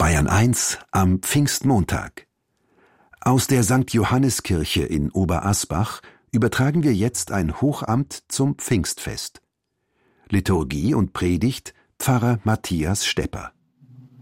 Bayern 1 am Pfingstmontag. Aus der St. Johanniskirche in Oberasbach übertragen wir jetzt ein Hochamt zum Pfingstfest. Liturgie und Predigt Pfarrer Matthias Stepper.